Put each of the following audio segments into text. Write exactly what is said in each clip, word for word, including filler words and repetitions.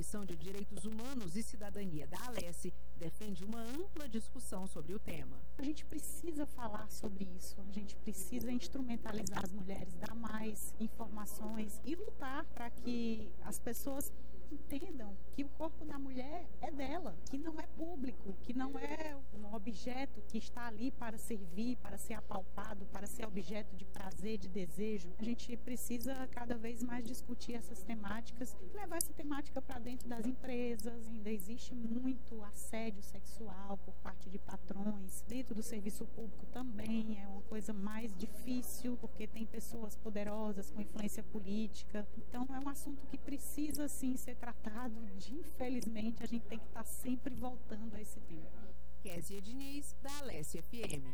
Comissão de Direitos Humanos e Cidadania da Alesse defende uma ampla discussão sobre o tema. A gente precisa falar sobre isso, a gente precisa instrumentalizar as mulheres, dar mais informações e lutar para que as pessoas entendam que o corpo da mulher é dela, que não é público, que não é um objeto que está ali para servir, para ser apalpado, para ser objeto de prazer, de desejo. A gente precisa cada vez mais discutir essas temáticas e levar essa temática para dentro das empresas. Ainda existe muito assédio sexual por parte de patrões. Dentro do serviço público também é uma coisa mais difícil, porque tem pessoas poderosas com influência política. Então é um assunto que precisa sim ser tratado. De, infelizmente, a gente tem que estar sempre voltando a esse tema. Kézia Diniz, da Alesse F M.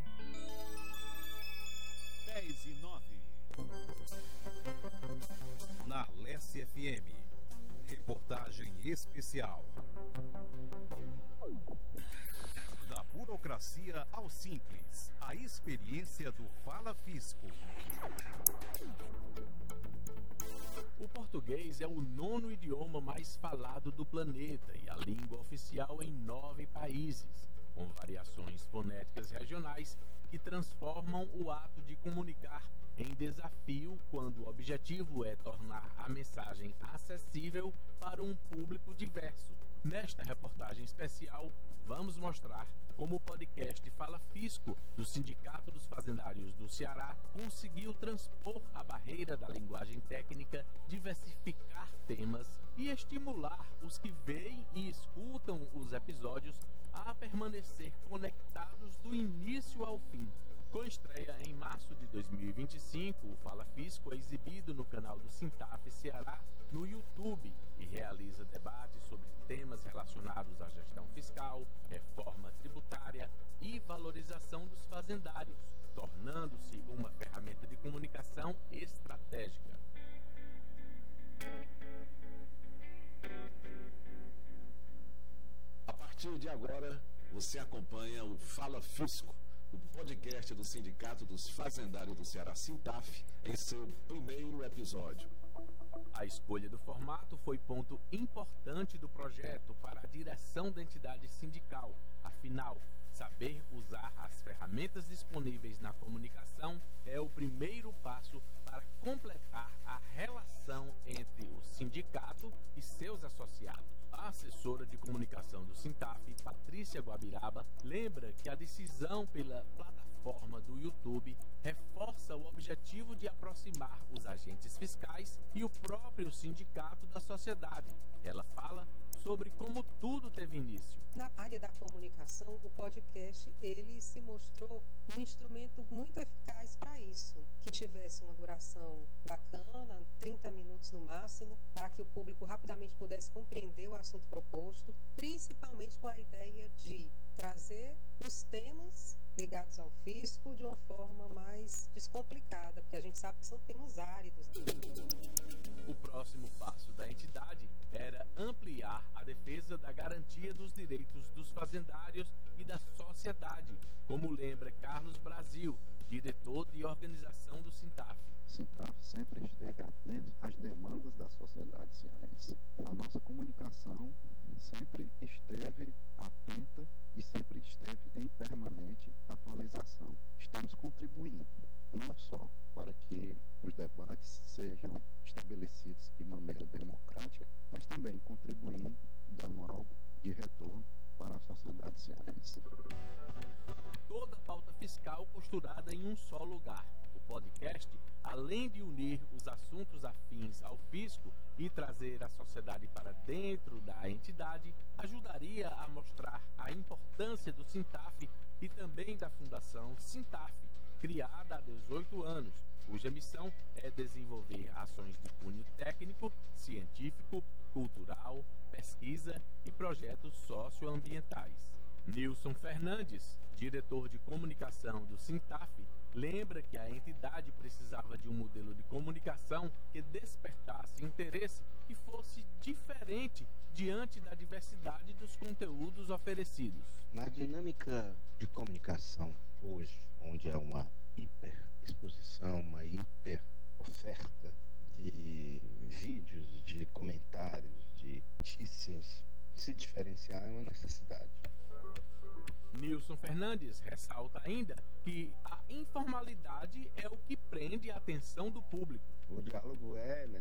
dez e nove. Na Alesse F M. Reportagem especial. Da burocracia ao simples. A experiência do Fala Fisco. O português é o nono idioma mais falado do planeta e a língua oficial em nove países, com variações fonéticas regionais que transformam o ato de comunicar em desafio quando o objetivo é tornar a mensagem acessível para um público diverso. Nesta reportagem especial, vamos mostrar como o podcast Fala Fisco, do Sindicato dos Fazendários do Ceará, conseguiu transpor a barreira da linguagem técnica, diversificar temas e estimular os que veem e escutam os episódios a permanecer conectados do início ao fim. Com estreia em março de dois mil e vinte e cinco, o Fala Fisco é exibido no canal do Sintaf Ceará no YouTube e realiza debates sobre temas relacionados à gestão fiscal, reforma tributária e valorização dos fazendários, tornando-se uma ferramenta de comunicação estratégica. A partir de agora, você acompanha o Fala Fisco, o podcast do Sindicato dos Fazendários do Ceará, Sintaf, em seu primeiro episódio. A escolha do formato foi ponto importante do projeto para a direção da entidade sindical. Afinal, saber usar as ferramentas disponíveis na comunicação é o primeiro passo para completar a relação entre o sindicato e seus associados. A assessora de comunicação do Sintaf, Patrícia Guabiraba, lembra que a decisão pela plataforma do YouTube reforça o objetivo de aproximar os agentes fiscais e o próprio sindicato da sociedade. Ela fala sobre como tudo teve início. Na área da comunicação, o podcast ele se mostrou um instrumento muito eficaz para isso, que tivesse uma duração bacana, trinta minutos no máximo, para que o público rapidamente pudesse compreender o assunto proposto, principalmente com a ideia de trazer os temas ligados ao fisco de uma forma mais descomplicada, porque a gente sabe que são temas áridos. O próximo passo da entidade era ampliar a defesa da garantia dos direitos dos fazendários e da sociedade, como lembra Carlos Brasil, diretor de organização do Sintaf. O Sintaf sempre esteve atento às demandas da sociedade cearense. A nossa comunicação sempre esteve atenta e sempre esteve em permanente atualização. Estamos contribuindo não só para que os debates sejam estabelecidos de maneira democrática, mas também contribuindo, dando algo de retorno para a sociedade cearense. Toda a pauta fiscal costurada em um só lugar. O podcast, além de unir os assuntos afins ao fisco e trazer a sociedade para dentro da entidade, ajudaria a mostrar a importância do Sintaf e também da Fundação Sintaf, criada há dezoito anos, cuja missão é desenvolver ações de cunho técnico, científico, cultural, pesquisa e projetos socioambientais. Nilson Fernandes, diretor de comunicação do Sintaf, lembra que a entidade precisava de um modelo de comunicação que despertasse interesse e fosse diferente diante da diversidade dos conteúdos oferecidos. Na dinâmica de comunicação hoje, onde há uma hiper exposição, uma hiper oferta de vídeos, de comentários, de notícias, se diferenciar é uma necessidade. Nilson Fernandes ressalta ainda que a informalidade é o que prende a atenção do público. O diálogo é